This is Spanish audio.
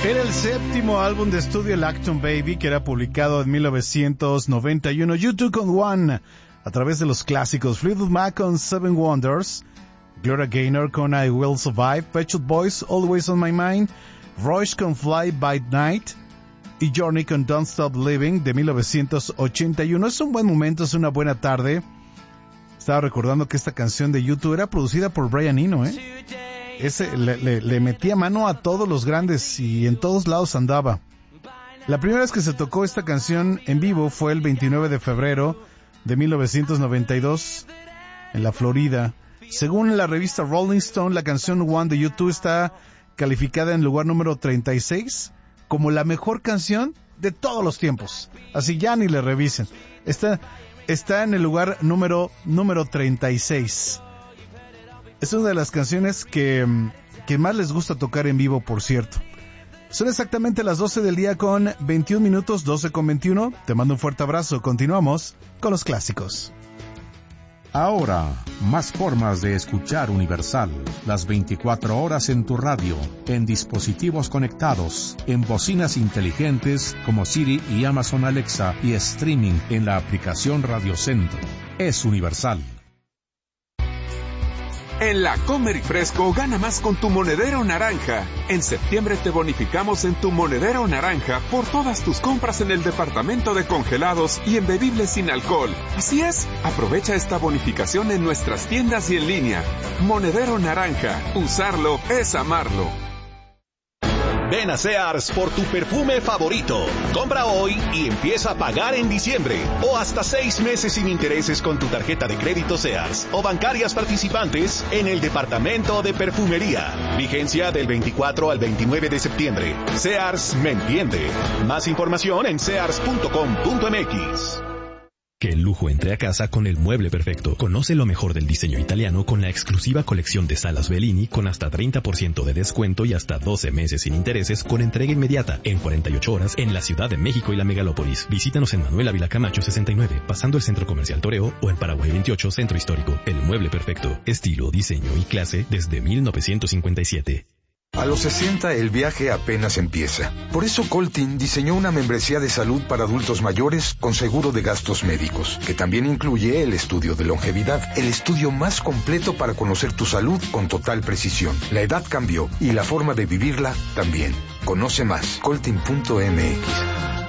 Era el séptimo álbum de estudio, el Acton Baby, que era publicado en 1991. U2 con One, a través de los clásicos. Fleetwood Mac con Seven Wonders. Gloria Gaynor con I Will Survive. Pet Shop Boys, Always on My Mind. Rush con Fly by Night. Y Journey con Don't Stop Living, de 1981. Es un buen momento, es una buena tarde. Estaba recordando que esta canción de U2 era producida por Brian Eno, Ese le metía mano a todos los grandes y en todos lados andaba. La primera vez que se tocó esta canción en vivo fue el 29 de febrero de 1992 en la Florida. Según la revista Rolling Stone, la canción One de U2 está calificada en lugar número 36 como la mejor canción de todos los tiempos. Así ya ni le revisen. Está en el lugar número 36. Es una de las canciones que más les gusta tocar en vivo, por cierto. Son exactamente las 12 del día con 21 minutos, 12 con 21. Te mando un fuerte abrazo. Continuamos con los clásicos. Ahora, más formas de escuchar Universal. Las 24 horas en tu radio, en dispositivos conectados, en bocinas inteligentes como Siri y Amazon Alexa y streaming en la aplicación Radio Centro. Es Universal. En la Comer y Fresco gana más con tu monedero naranja. En septiembre te bonificamos en tu monedero naranja por todas tus compras en el departamento de congelados y en bebibles sin alcohol. Así es, aprovecha esta bonificación en nuestras tiendas y en línea. Monedero naranja, usarlo es amarlo. Ven a Sears por tu perfume favorito. Compra hoy y empieza a pagar en diciembre. O hasta 6 meses sin intereses con tu tarjeta de crédito Sears o bancarias participantes en el departamento de perfumería. Vigencia del 24 al 29 de septiembre. Sears me entiende. Más información en sears.com.mx. Que el lujo entre a casa con el mueble perfecto. Conoce lo mejor del diseño italiano con la exclusiva colección de salas Bellini con hasta 30% de descuento y hasta 12 meses sin intereses con entrega inmediata en 48 horas en la Ciudad de México y la Megalópolis. Visítanos en Manuel Ávila Camacho 69, pasando el Centro Comercial Toreo, o en Paraguay 28, Centro Histórico. El mueble perfecto. Estilo, diseño y clase desde 1957. A los 60 el viaje apenas empieza. Por eso Coltin diseñó una membresía de salud para adultos mayores con seguro de gastos médicos, que también incluye el estudio de longevidad, el estudio más completo para conocer tu salud con total precisión. La edad cambió y la forma de vivirla también. Conoce más, Coltin.mx.